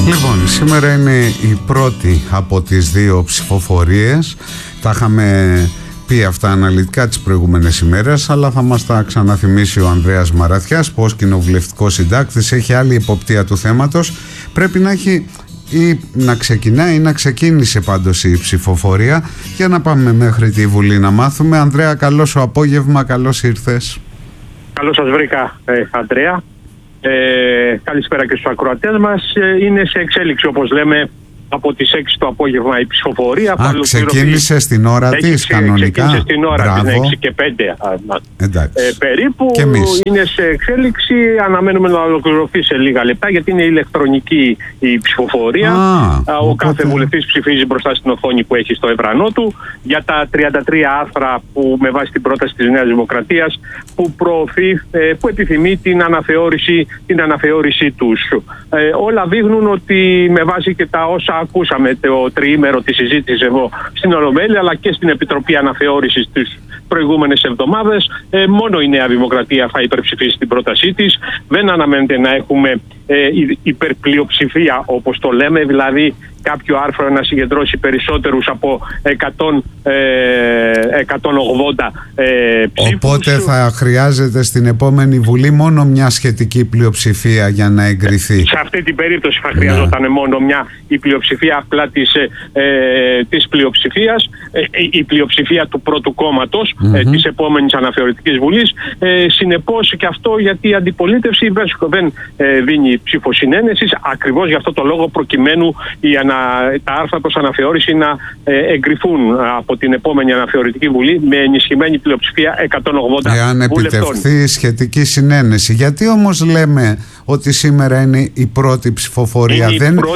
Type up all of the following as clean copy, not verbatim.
Λοιπόν, σήμερα είναι η πρώτη από τις δύο ψηφοφορίες. Τα είχαμε πει αυτά αναλυτικά τις προηγούμενες ημέρες, αλλά θα μας τα ξαναθυμίσει ο Ανδρέας Μαραθιάς, που ως κοινοβουλευτικός συντάκτης έχει άλλη υποπτία του θέματος. Πρέπει να έχει ή να ξεκινάει ή να ξεκίνησε πάντως η ψηφοφορία, για να πάμε μέχρι τη Βουλή να μάθουμε. Ανδρέα, καλό σου απόγευμα, καλώς ήρθες. Καλώς σας βρήκα, Ανδρέα. Καλησπέρα και στους ακροατές μας. Είναι σε εξέλιξη, όπως λέμε, από τις 6 το απόγευμα η ψηφοφορία. Ξεκίνησε στην ώρα της κανονικά. Ξεκίνησε στην ώρα της, 6 και 5 περίπου. Είναι σε εξέλιξη. Αναμένουμε να ολοκληρωθεί σε λίγα λεπτά, γιατί είναι ηλεκτρονική η ψηφοφορία. Ο κάθε βουλευτής ψηφίζει μπροστά στην οθόνη που έχει στο έδρανό του για τα 33 άρθρα που, με βάση την πρόταση της Νέας Δημοκρατίας, που προωθεί, που επιθυμεί την αναθεώρηση τους. Όλα δείχνουν ότι, με βάση και τα όσα ακούσαμε το τριήμερο της συζήτησης εδώ στην Ολομέλεια, αλλά και στην Επιτροπή Αναθεώρησης τις προηγούμενες εβδομάδες, μόνο η Νέα Δημοκρατία θα υπερψηφίσει την πρότασή της. Δεν αναμένεται να έχουμε υπερπλειοψηφία, όπως το λέμε, δηλαδή κάποιο άρθρο να συγκεντρώσει περισσότερους από 180 ψήφους. Οπότε θα χρειάζεται στην επόμενη Βουλή μόνο μια σχετική πλειοψηφία για να εγκριθεί. Σε αυτή την περίπτωση θα χρειαζόταν μόνο μια η πλειοψηφία απλά της πλειοψηφίας, η πλειοψηφία του πρώτου κόμματος της επόμενης αναθεωρητικής Βουλής. Συνεπώς και αυτό, γιατί η αντιπολίτευση δεν δίνει ψήφο συνένεσης, ακριβώς για αυτό το λόγο, προκειμένου τα άρθρα προς αναθεώρηση να εγκριθούν από την επόμενη αναθεωρητική Βουλή με ενισχυμένη πλειοψηφία 180 εάν βουλευτών. επιτευχθεί σχετική συνένεση. Γιατί όμως λέμε ότι σήμερα είναι η πρώτη ψηφοφορία?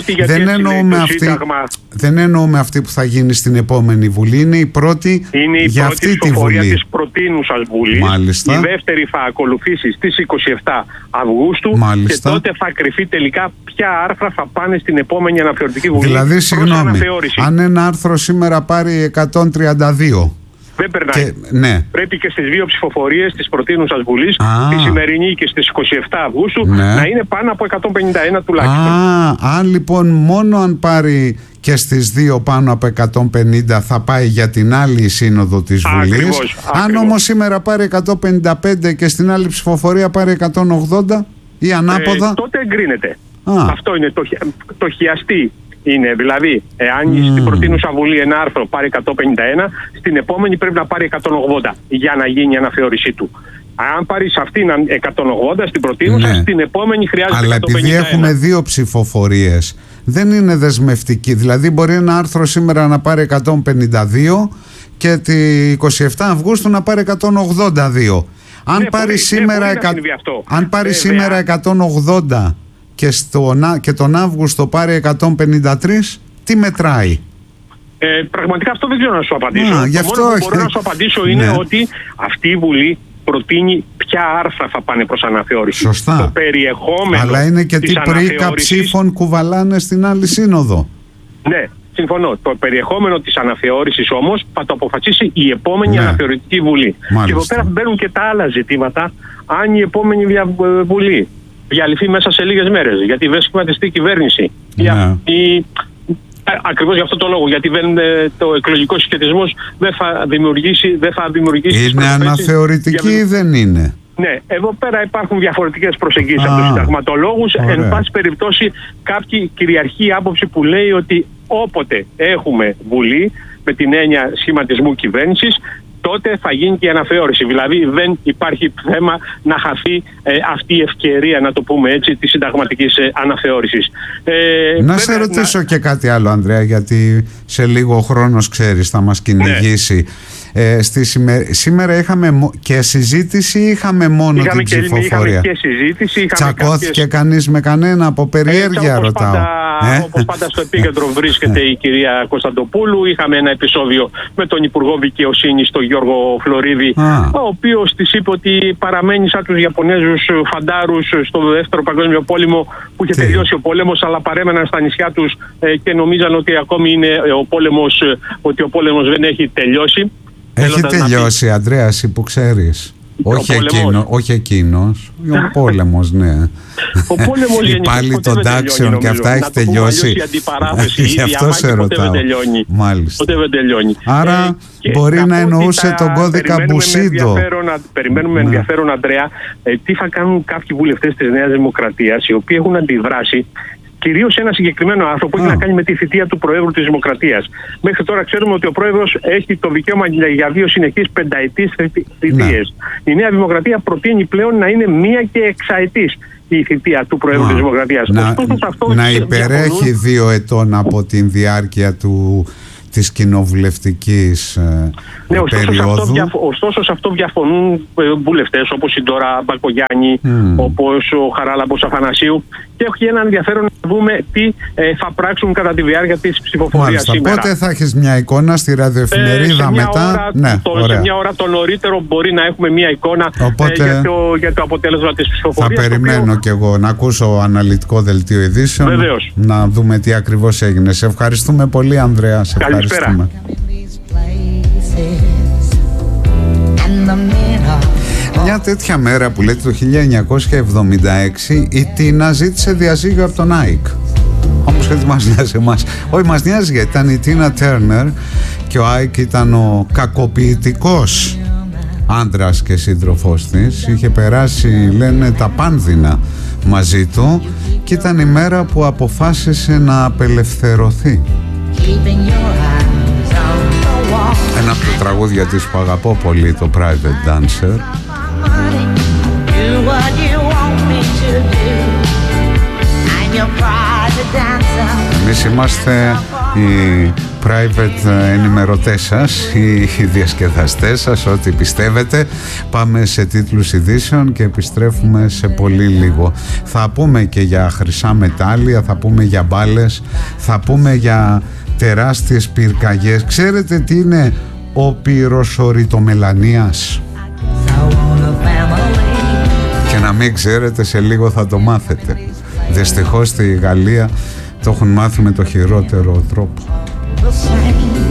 Δεν εννοούμε αυτή που θα γίνει στην επόμενη Βουλή. Είναι η πρώτη για αυτή τη Βουλή. Της προτείνουσας Βουλής. Μάλιστα. Η δεύτερη θα ακολουθήσει στις 27 Αυγούστου. Μάλιστα. Και τότε θα κρυφεί τελικά ποια άρθρα θα πάνε στην επόμενη αναθεωρητική Βουλή. Δηλαδή, συγγνώμη, αν ένα άρθρο σήμερα πάρει 132... δεν περνάει. Ναι. Πρέπει και στις δύο ψηφοφορίες της προτείνουσας Βουλής, τη σημερινή και στις 27 Αυγούστου, να είναι πάνω από 151 τουλάχιστον. Αν λοιπόν μόνο αν πάρει και στις δύο πάνω από 150 θα πάει για την άλλη σύνοδο της Βουλής. Ακριβώς. Αν όμως σήμερα πάρει 155 και στην άλλη ψηφοφορία πάρει 180 ή ανάποδα, τότε εγκρίνεται. Αυτό είναι το χιαστή. Είναι δηλαδή, εάν στην προτείνουσα Βουλή ένα άρθρο πάρει 151, στην επόμενη πρέπει να πάρει 180 για να γίνει η αναθεώρησή του. Αν πάρει σε αυτήν 180 στην προτείνουσα, στην επόμενη χρειάζεται 151. Αλλά επειδή έχουμε δύο ψηφοφορίες, δεν είναι δεσμευτική. Δηλαδή μπορεί ένα άρθρο σήμερα να πάρει 152 και τη 27 Αυγούστου να πάρει 182. Αν πάρει σήμερα 180 και τον Αύγουστο πάρει 153, τι μετράει? Πραγματικά αυτό δεν ξέρω να σου απαντήσω. Το μόνο που μπορώ να σου απαντήσω είναι ότι αυτή η Βουλή προτείνει ποια άρθρα θα πάνε προς αναθεώρηση. Σωστά. Το περιεχόμενο. Αλλά είναι και τι πρίκα ψήφων κουβαλάνε στην άλλη σύνοδο. Ναι, συμφωνώ. Το περιεχόμενο της αναθεώρησης όμως θα το αποφασίσει η επόμενη αναθεωρητική Βουλή. Μάλιστα. Και εδώ πέρα μπαίνουν και τα άλλα ζητήματα, αν η επόμενη Βουλή διαλυθεί μέσα σε λίγες μέρες, γιατί δεν σχηματιστεί κυβέρνηση. Ακριβώς για αυτό το λόγο, γιατί το εκλογικό συσχετισμός δεν θα δημιουργήσει. Είναι αναθεωρητική ή δεν είναι? Ναι, εδώ πέρα υπάρχουν διαφορετικές προσεγγίσεις από τους συνταγματολόγους. Εν πάση περιπτώσει, κάποια κυριαρχή άποψη που λέει ότι όποτε έχουμε Βουλή με την έννοια σχηματισμού κυβέρνησης, τότε θα γίνει και η αναθεώρηση. Δηλαδή δεν υπάρχει θέμα να χαθεί αυτή η ευκαιρία, να το πούμε έτσι, της συνταγματικής αναθεώρησης. Να σε ρωτήσω και κάτι άλλο, Ανδρέα, γιατί σε λίγο ο χρόνος, ξέρεις, θα μας κυνηγήσει. Σήμερα είχαμε και συζήτηση ή είχαμε μόνο την ψηφοφορία? Είχαμε και συζήτηση. Τσακώθηκε κανείς με κανένα? Από περιέργεια ρωτάω. Όπως πάντα στο επίκεντρο βρίσκεται η κυρία Κωνσταντοπούλου. Είχαμε ένα επεισόδιο με τον Υπουργό Δικαιοσύνης, τον Γιώργο Φλωρίδη, ο οποίος της είπε ότι παραμένει σαν τους Ιαπωνέζους φαντάρους στο Δεύτερο Παγκόσμιο Πόλεμο, που είχε τελειώσει ο πόλεμος, αλλά παρέμεναν στα νησιά τους και νομίζαν ότι ακόμη είναι ότι ο πόλεμος δεν έχει τελειώσει. Έχει τελειώσει, Ανδρέα, εσύ που ξέρεις? Όχι εκείνος, ο πόλεμος, ναι. Ο πόλεμος γενικά πάλι των τάξεων και αυτά έχει τελειώσει. Η αντιπαράθεση, γι' αυτό σε ρωτάω. Μάλιστα. Ποτέ δεν τελειώνει. Άρα μπορεί να εννοούσε τον κώδικα Μπουσίντο. Περιμένουμε με ενδιαφέρον, Ανδρέα, τι θα κάνουν κάποιοι βουλευτές της Νέας Δημοκρατίας, οι οποίοι έχουν αντιδράσει κυρίως σε ένα συγκεκριμένο άρθρο που έχει να κάνει με τη θητεία του Προέδρου της Δημοκρατίας. Μέχρι τώρα ξέρουμε ότι ο Πρόεδρος έχει το δικαίωμα για 2 συνεχείς πενταετής θητείες. Η Νέα Δημοκρατία προτείνει πλέον να είναι 1 και 6ετής η θητεία του Προέδρου της Δημοκρατίας. Να υπερέχει 2 ετών από την διάρκεια της κοινοβουλευτικής περίοδου. Ωστόσο σε αυτό διαφωνούν βουλευτές όπως η Ντόρα Μπακογιάννη, όπως ο Χαράλαμπος Αφανασίου, και έχει ένα ενδιαφέρον να δούμε τι θα πράξουν κατά τη διάρκεια της ψηφοφορίας σήμερα. Πότε θα έχεις μια εικόνα στη ραδιοεφημερίδα μετά? Σε μια ώρα το νωρίτερο μπορεί να έχουμε μια εικόνα για το αποτέλεσμα της ψηφοφορίας. Θα περιμένω κι εγώ να ακούσω αναλυτικό δελτίο ειδήσεων. Βεβαίως. Να δούμε τι ακριβώς έγινε. Σε ευχαριστούμε πολύ, Ανδρέα. Καλησπέρα. Μια τέτοια μέρα που λέτε το 1976 η Τίνα ζήτησε διαζύγιο από τον Άικ. Όμως γιατί μας νοιάζει εμάς? Όχι, μας νοιάζει γιατί ήταν η Τίνα Τέρνερ και ο Άικ ήταν ο κακοποιητικός άντρας και σύντροφός της. Είχε περάσει, λένε, τα πάνδυνα μαζί του και ήταν η μέρα που αποφάσισε να απελευθερωθεί. Ένα από τα τραγούδια της που αγαπώ πολύ, το Private Dancer. Εμείς είμαστε οι private ενημερωτές σας, οι διασκεδαστές σας, ό,τι πιστεύετε. Πάμε σε τίτλους ειδήσεων και επιστρέφουμε σε πολύ λίγο. Θα πούμε και για χρυσά μετάλλια, θα πούμε για μπάλες, θα πούμε για τεράστιες πυρκαγιές. Ξέρετε τι είναι ο πυροσοριτομελανίας? Και να μην ξέρετε, σε λίγο θα το μάθετε. Δυστυχώς στη Γαλλία το έχουν μάθει με το χειρότερο τρόπο.